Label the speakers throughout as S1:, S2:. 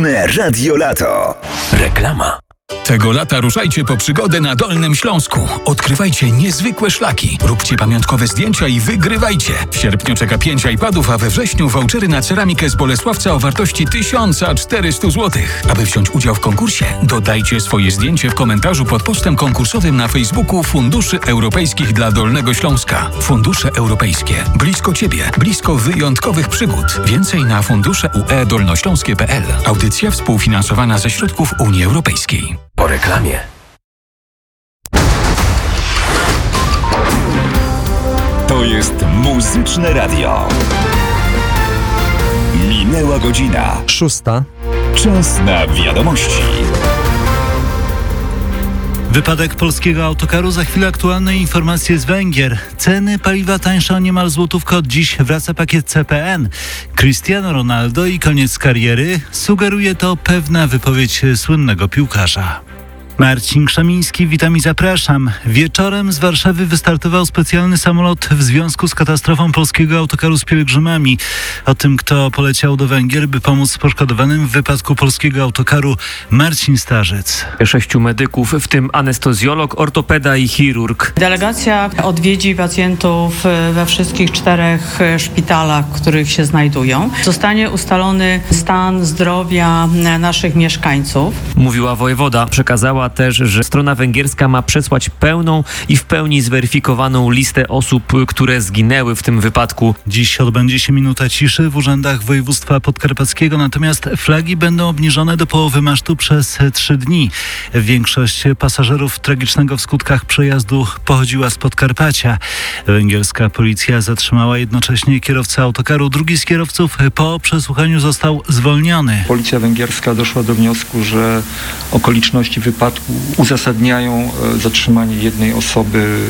S1: Radio Lato.
S2: Reklama. Tego lata ruszajcie po przygodę na Dolnym Śląsku. Odkrywajcie niezwykłe szlaki, róbcie pamiątkowe zdjęcia i wygrywajcie. W sierpniu czeka 5 iPadów, a we wrześniu vouchery na ceramikę z Bolesławca o wartości 1400 zł. Aby wziąć udział w konkursie, dodajcie swoje zdjęcie w komentarzu pod postem konkursowym na Facebooku Funduszy Europejskich dla Dolnego Śląska. Fundusze Europejskie. Blisko Ciebie. Blisko wyjątkowych przygód. Więcej na funduszeuedolnośląskie.pl. Audycja współfinansowana ze środków Unii Europejskiej. Po reklamie.
S1: To jest Muzyczne Radio. Minęła godzina
S3: 6.
S1: Czas na wiadomości.
S4: Wypadek polskiego autokaru, za chwilę aktualne informacje z Węgier. Ceny paliwa tańsze o niemal złotówkę od dziś, wraca pakiet CPN. Cristiano Ronaldo i koniec kariery, sugeruje to pewna wypowiedź słynnego piłkarza. Marcin Krzemiński, witam i zapraszam. Wieczorem z Warszawy wystartował specjalny samolot w związku z katastrofą polskiego autokaru z pielgrzymami. O tym, kto poleciał do Węgier, by pomóc poszkodowanym w wypadku polskiego autokaru, Marcin Starzec.
S5: 6 medyków, w tym anestezjolog, ortopeda i chirurg.
S6: Delegacja odwiedzi pacjentów we wszystkich 4 szpitalach, w których się znajdują. Zostanie ustalony stan zdrowia naszych mieszkańców.
S5: Mówiła wojewoda. Przekazała też, że strona węgierska ma przesłać pełną i w pełni zweryfikowaną listę osób, które zginęły w tym wypadku.
S4: Dziś odbędzie się minuta ciszy w urzędach województwa podkarpackiego, natomiast flagi będą obniżone do połowy masztu przez 3 dni. Większość pasażerów tragicznego w skutkach przejazdu pochodziła z Podkarpacia. Węgierska policja zatrzymała jednocześnie kierowcę autokaru. Drugi z kierowców po przesłuchaniu został zwolniony.
S7: Policja węgierska doszła do wniosku, że okoliczności wypadku uzasadniają zatrzymanie jednej osoby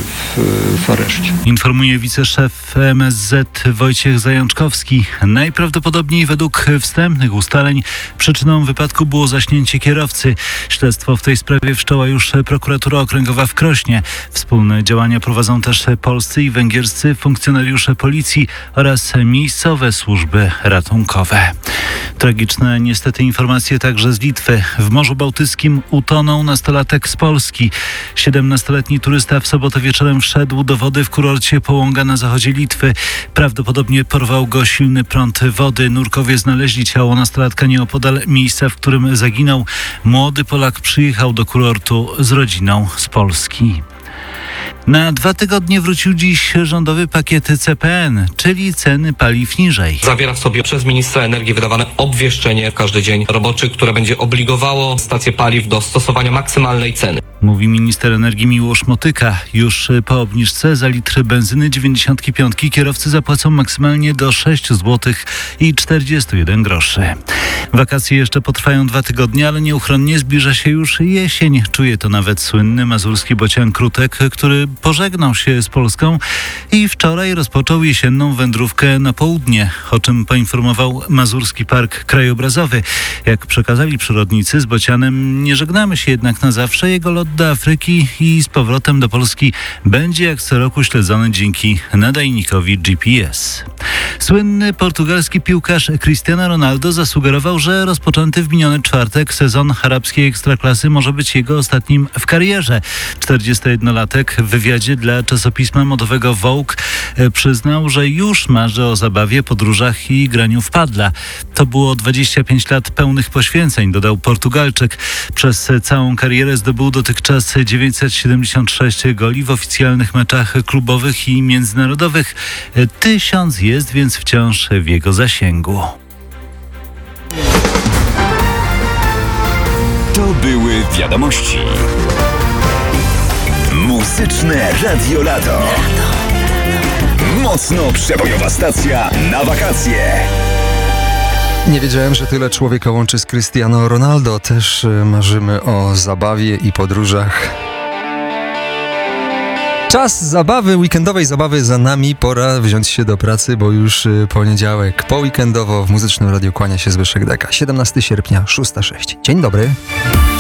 S7: w areszcie.
S4: Informuje wiceszef MSZ Wojciech Zajączkowski. Najprawdopodobniej według wstępnych ustaleń przyczyną wypadku było zaśnięcie kierowcy. Śledztwo w tej sprawie wszczęła już prokuratura okręgowa w Krośnie. Wspólne działania prowadzą też polscy i węgierscy funkcjonariusze policji oraz miejscowe służby ratunkowe. Tragiczne niestety informacje także z Litwy. W Morzu Bałtyckim utonął nastolatek z Polski. 17-letni turysta w sobotę wieczorem wszedł do wody w kurorcie Połąga na zachodzie Litwy. Prawdopodobnie porwał go silny prąd wody. Nurkowie znaleźli ciało nastolatka nieopodal miejsca, w którym zaginął. Młody Polak przyjechał do kurortu z rodziną z Polski. Na 2 tygodnie wrócił dziś rządowy pakiet CPN, czyli ceny paliw niżej.
S8: Zawiera w sobie przez ministra energii wydawane obwieszczenie w każdy dzień roboczy, które będzie obligowało stacje paliw do stosowania maksymalnej ceny.
S4: Mówi minister energii Miłosz Motyka. Już po obniżce za litr benzyny 95 kierowcy zapłacą maksymalnie do 6 zł i 41 groszy. Wakacje jeszcze potrwają 2 tygodnie, ale nieuchronnie zbliża się już jesień. Czuje to nawet słynny mazurski bocian Krutek, który pożegnał się z Polską i wczoraj rozpoczął jesienną wędrówkę na południe, o czym poinformował Mazurski Park Krajobrazowy. Jak przekazali przyrodnicy, z bocianem nie żegnamy się jednak na zawsze. Jego lot do Afryki i z powrotem do Polski będzie jak co roku śledzony dzięki nadajnikowi GPS. Słynny portugalski piłkarz Cristiano Ronaldo zasugerował, że rozpoczęty w miniony czwartek sezon arabskiej ekstraklasy może być jego ostatnim w karierze. 41-latek w wywiadzie dla czasopisma modowego Vogue przyznał, że już marzy o zabawie, podróżach i graniu w padla. To było 25 lat pełnych poświęceń, dodał Portugalczyk. Przez całą karierę zdobył dotychczas 976 goli w oficjalnych meczach klubowych i międzynarodowych. 1000 jest więc wciąż w jego zasięgu.
S1: To były wiadomości. Muzyczne Radio Lato. Mocno przebojowa stacja na wakacje.
S3: Nie wiedziałem, że tyle człowieka łączy z Cristiano Ronaldo. Też marzymy o zabawie i podróżach. Czas zabawy, weekendowej zabawy za nami. Pora wziąć się do pracy, bo już poniedziałek. Po weekendowo w Muzycznym Radiu kłania się Zbyszek Deka. 17 sierpnia, 6:06. Dzień dobry.